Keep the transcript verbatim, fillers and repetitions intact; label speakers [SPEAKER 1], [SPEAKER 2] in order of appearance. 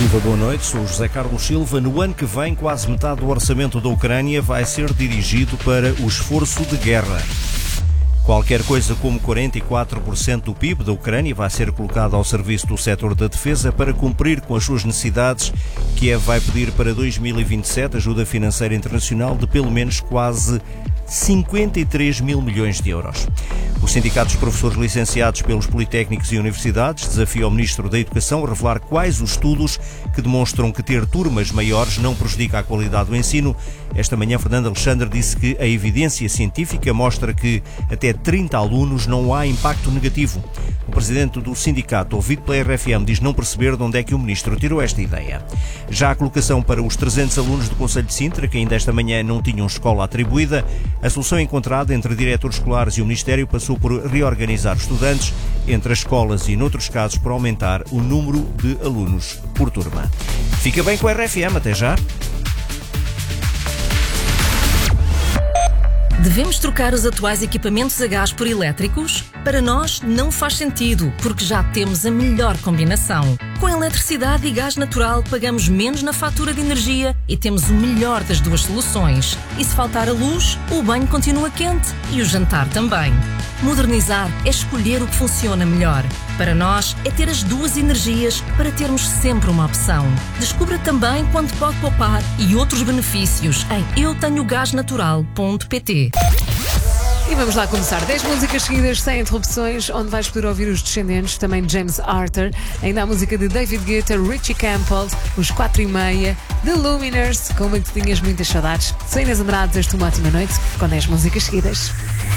[SPEAKER 1] Viva, boa noite, sou José Carlos Silva. No ano que vem, quase metade do orçamento da Ucrânia vai ser dirigido para o esforço de guerra. Qualquer coisa como quarenta e quatro por cento do P I B da Ucrânia vai ser colocado ao serviço do setor da defesa para cumprir com as suas necessidades. Kiev vai pedir para dois mil e vinte e sete ajuda financeira internacional de pelo menos quase cinquenta e três mil milhões de euros. Os sindicatos de professores licenciados pelos politécnicos e universidades desafiam o Ministro da Educação a revelar quais os estudos que demonstram que ter turmas maiores não prejudica a qualidade do ensino. Esta manhã, Fernando Alexandre disse que a evidência científica mostra que até trinta alunos não há impacto negativo. O presidente do sindicato, ouvido pela R F M, diz não perceber de onde é que o Ministro tirou esta ideia. Já a colocação para os trezentos alunos do Conselho de Sintra, que ainda esta manhã não tinham escola atribuída, a solução encontrada entre diretores escolares e o Ministério passou por reorganizar estudantes entre as escolas e, noutros casos, por aumentar o número de alunos por turma. Fica bem com a R F M, até já!
[SPEAKER 2] Devemos trocar os atuais equipamentos a gás por elétricos? Para nós, não faz sentido, porque já temos a melhor combinação. Com eletricidade e gás natural, pagamos menos na fatura de energia e temos o melhor das duas soluções. E se faltar a luz, o banho continua quente e o jantar também. Modernizar é escolher o que funciona melhor. Para nós, é ter as duas energias para termos sempre uma opção. Descubra também quanto pode poupar e outros benefícios em eu tenho gás natural ponto pt.
[SPEAKER 3] E vamos lá começar. dez músicas seguidas sem interrupções, onde vais poder ouvir os Descendentes, também James Arthur, ainda a música de David Guetta, Richie Campbell, os quatro e meia, The Luminers, como é que tu tinhas muitas saudades. Sou Inês Andrade, desejo-te uma ótima noite com dez músicas seguidas.